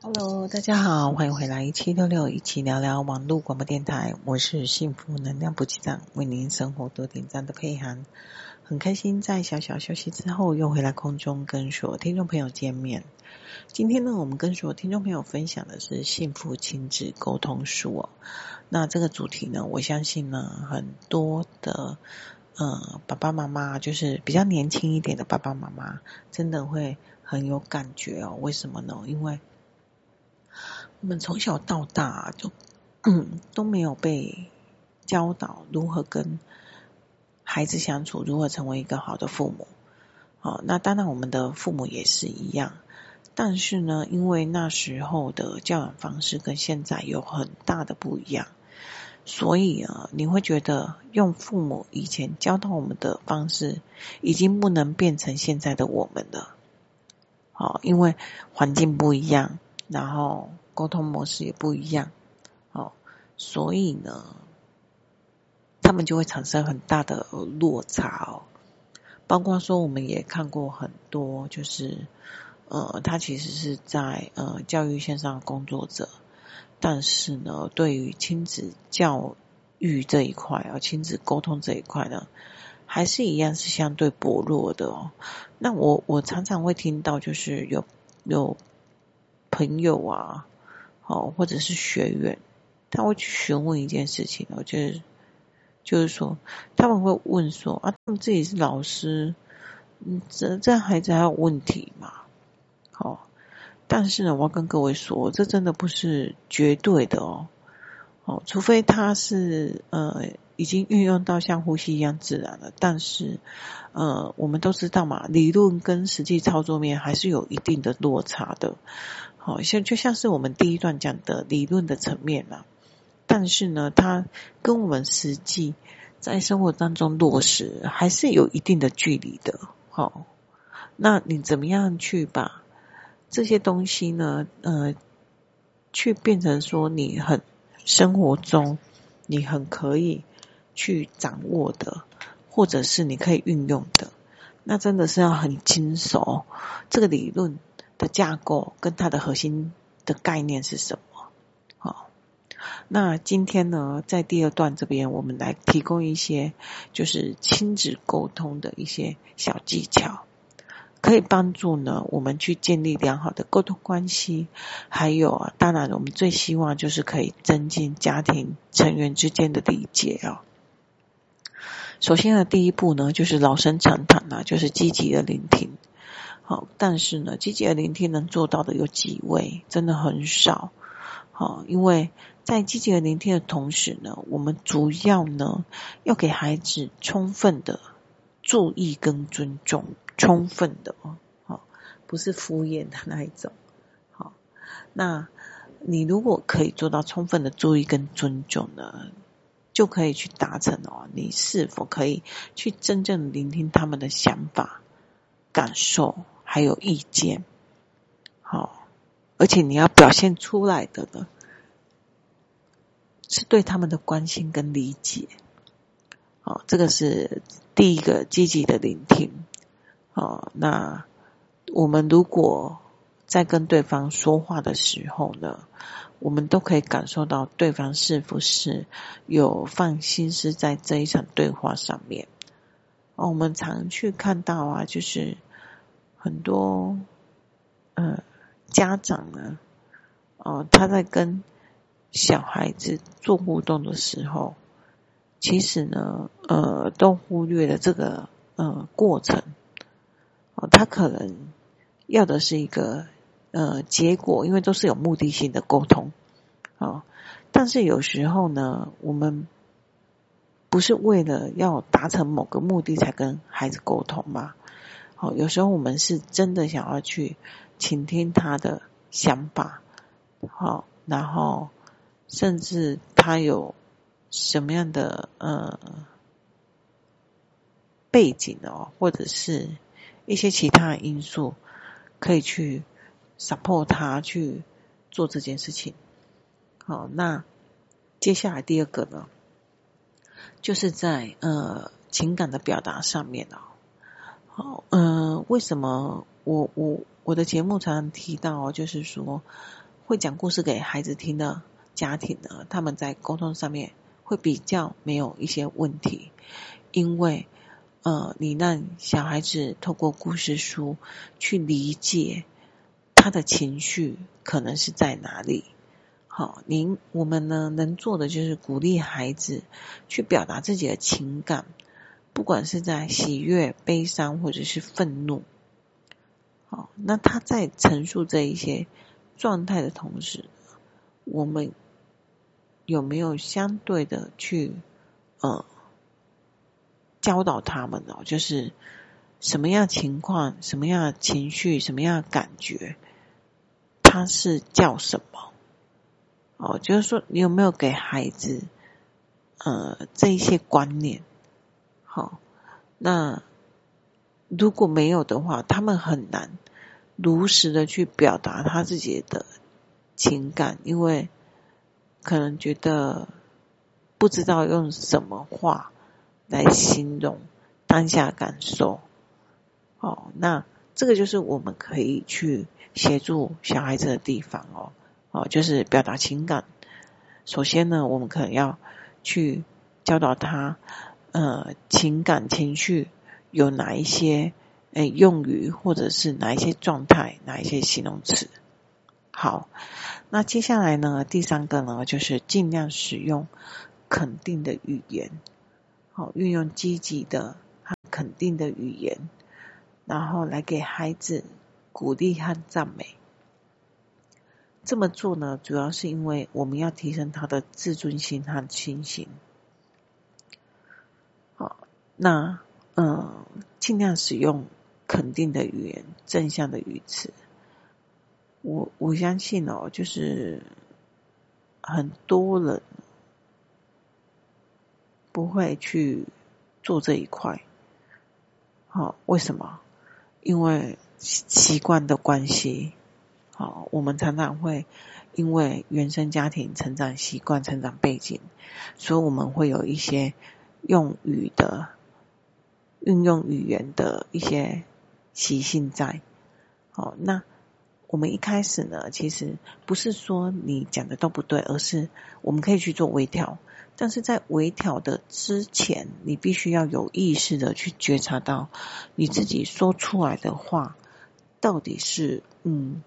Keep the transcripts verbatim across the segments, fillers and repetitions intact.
Hello， 大家好，欢迎回来一七六六一起聊聊网络广播电台，我是幸福能量补给站，为您生活多点赞的佩涵。很开心在小小休息之后又回来空中跟所有听众朋友见面。今天呢，我们跟所有听众朋友分享的是幸福亲子沟通术哦。那这个主题呢，我相信呢，很多的呃爸爸妈妈，就是比较年轻一点的爸爸妈妈，真的会很有感觉哦。为什么呢？因为我们从小到大就嗯都没有被教导如何跟孩子相处，如何成为一个好的父母。好，那当然我们的父母也是一样，但是呢，因为那时候的教养方式跟现在有很大的不一样，所以啊，你会觉得用父母以前教导我们的方式，已经不能变成现在的我们了。好，因为环境不一样，然后沟通模式也不一样，哦，所以呢，他们就会产生很大的落差哦。包括说，我们也看过很多，就是呃，他其实是在呃教育线上的工作者，但是呢，对于亲子教育这一块啊，亲子沟通这一块呢，还是一样是相对薄弱的哦。那我我常常会听到，就是有有朋友啊，哦，或者是学员，他会去询问一件事情哦，就是就是说，他们会问说啊，他们自己是老师，嗯，这这孩子还有问题吗？好、哦，但是呢，我要跟各位说，这真的不是绝对的哦。哦，除非他是呃已经运用到像呼吸一样自然了，但是呃我们都知道嘛，理论跟实际操作面还是有一定的落差的。好，像就像是我们第一段讲的理论的层面啦，但是呢，它跟我们实际在生活当中落实还是有一定的距离的。好，那你怎么样去把这些东西呢，呃，去变成说你很生活中你很可以去掌握的，或者是你可以运用的，那真的是要很精熟这个理论的架构跟它的核心的概念是什么。好，那今天呢，在第二段这边，我们来提供一些就是亲子沟通的一些小技巧，可以帮助呢我们去建立良好的沟通关系，还有啊，当然我们最希望就是可以增进家庭成员之间的理解啊。首先呢，第一步呢就是老生常谈啊，就是积极的聆听。好，但是呢，积极的聆听能做到的有几位，真的很少。好，因为在积极的聆听的同时呢，我们主要呢要给孩子充分的注意跟尊重，充分的哦，好，不是敷衍的那一种。好，那你如果可以做到充分的注意跟尊重呢，就可以去达成哦，你是否可以去真正聆听他们的想法、感受还有意见。好，而且你要表现出来的呢，是对他们的关心跟理解。好，这个是第一个积极的聆听。好，那我们如果在跟对方说话的时候呢，我们都可以感受到对方是不是有放心思在这一场对话上面。哦，我们常去看到啊，就是很多呃家长呢，哦，他在跟小孩子做互动的时候，其实呢，呃，都忽略了这个呃过程。哦，他可能要的是一个呃结果，因为都是有目的性的沟通。哦，但是有时候呢，我们不是为了要达成某个目的才跟孩子沟通嘛。好，有时候我们是真的想要去倾听他的想法，好，然后甚至他有什么样的呃背景哦，或者是一些其他的因素，可以去 support 他去做这件事情。好，那接下来第二个呢，就是在呃情感的表达上面哦。好，呃，为什么我我我的节目常常提到，就是说会讲故事给孩子听的家庭呢，他们在沟通上面会比较没有一些问题，因为呃，你让小孩子透过故事书去理解他的情绪可能是在哪里。好，您我们呢能做的就是鼓励孩子去表达自己的情感，不管是在喜悦、悲伤或者是愤怒。好，那他在陈述这一些状态的同时，我们有没有相对的去呃教导他们哦，就是什么样的情况、什么样的情绪、什么样的感觉，它是叫什么？哦，就是说你有没有给孩子呃这一些观念？好，那如果没有的话，他们很难如实的去表达他自己的情感，因为可能觉得不知道用什么话来形容当下感受。哦，那这个就是我们可以去协助小孩子的地方哦。哦，就是表达情感。首先呢，我们可能要去教导他，呃，情感情绪有哪一些诶用语，或者是哪一些状态，哪一些形容词。好，那接下来呢，第三个呢，就是尽量使用肯定的语言，好，运用积极的和肯定的语言，然后来给孩子鼓励和赞美。这么做呢，主要是因为我们要提升他的自尊心和信心。好，那嗯，尽量使用肯定的语言、正向的语词。我我相信哦，就是很多人不会去做这一块。好，为什么？因为习惯的关系。好，我们常常会因为原生家庭成长习惯、成长背景，所以我们会有一些用语的运用语言的一些习性在。好，那我们一开始呢，其实不是说你讲的都不对，而是我们可以去做微调。但是在微调的之前，你必须要有意识的去觉察到你自己说出来的话到底是嗯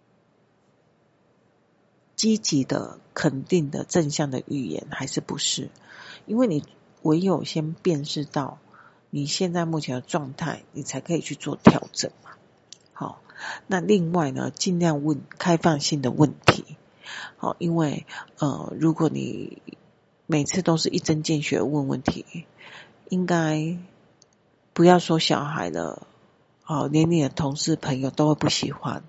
积极的、肯定的、正向的语言还是不是。因为你唯有先辨识到你现在目前的状态，你才可以去做调整嘛。好，那另外呢，尽量问开放性的问题。好，因为呃，如果你每次都是一针见血问问题，应该不要说小孩了，哦，连你的同事朋友都会不喜欢。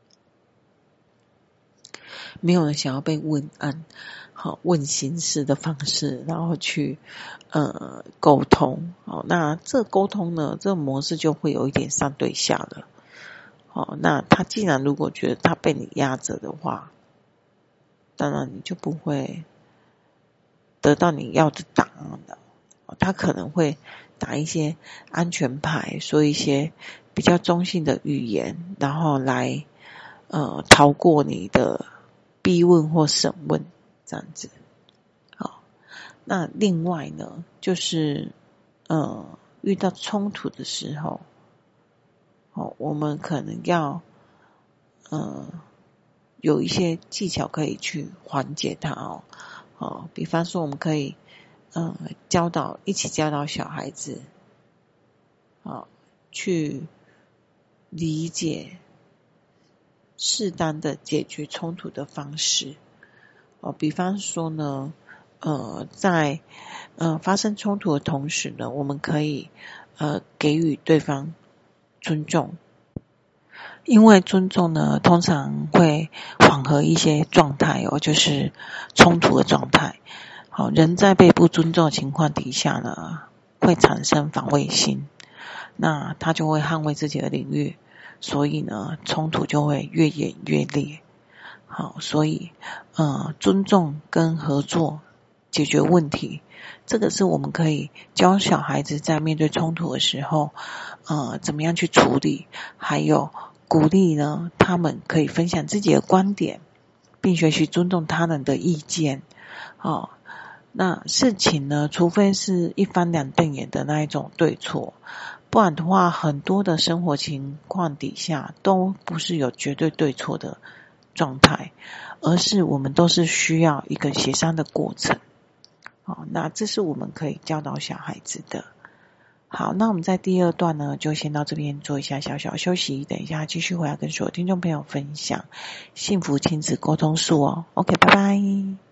没有人想要被问按好问形式的方式，然后去呃沟通。好，那这沟通呢，这个模式就会有一点上对下了。好，那他既然如果觉得他被你压着的话，当然你就不会得到你要的答案的。他可能会打一些安全牌，说一些比较中性的语言，然后来呃逃过你的逼问或审问这样子。好，那另外呢，就是呃遇到冲突的时候，哦，我们可能要呃有一些技巧可以去缓解它哦。哦，比方说我们可以呃教导一起教导小孩子啊，去理解适当的解决冲突的方式。哦，比方说呢，呃，在呃发生冲突的同时呢，我们可以呃给予对方尊重，因为尊重呢，通常会缓和一些状态哦，就是冲突的状态。好，人在被不尊重的情况底下呢，会产生防卫心，那他就会捍卫自己的领域，所以呢，冲突就会越演越烈。好，所以呃，尊重跟合作解决问题，这个是我们可以教小孩子在面对冲突的时候，呃，怎么样去处理，还有鼓励呢，他们可以分享自己的观点， 并学习尊重他人的意见。哦，那事情呢，除非是一翻两瞪眼的那一种对错，不然的话，很多的生活情况底下都不是有绝对对错的状态，而是我们都是需要一个协商的过程。好，那这是我们可以教导小孩子的。好，那我们在第二段呢，就先到这边做一下小小休息，等一下继续回来跟所有听众朋友分享幸福亲子沟通术哦。OK， 拜拜。